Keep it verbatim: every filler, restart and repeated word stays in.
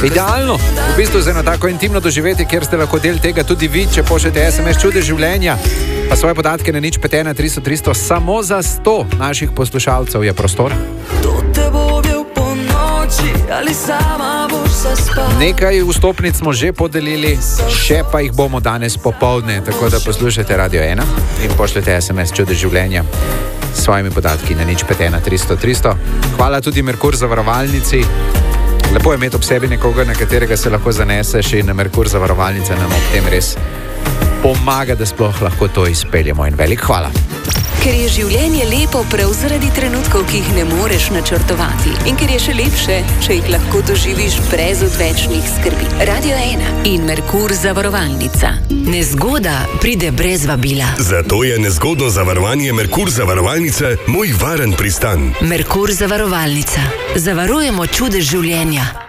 Idealno, v bistvu za eno tako intimno doživetje, kjer ste lahko del tega tudi vi, če pošljete es em es Čudež življenja, pa svoje podatke na nič pet ena tristo tristo, samo za sto naših poslušalcev je prostor. Nekaj vstopnic smo že podelili, še pa jih bomo danes popoldne, tako da poslušajte Radio ena in pošljete es em es Čudež življenja s svojimi podatki na nič pet ena tristo tristo. Hvala tudi Merkur zavarovalnici. Lepo je imeti ob sebi nekoga, na katerega se lahko zaneseš, in Merkur zavarovalnica nam ob tem res pomaga, da sploh lahko to izpeljemo, in velik hvala. Ker je življenje lepo prav zaradi trenutkov, ki jih ne moreš načrtovati, in ker je še lepše, če jih lahko doživiš brez odvečnih skrbi. Radio ena in Merkur zavarovalnica. Nezgoda pride brez vabila. Zato je nezgodno zavarovanje Merkur zavarovalnice moj varen pristan. Merkur zavarovalnica. Zavarujemo čudež življenja.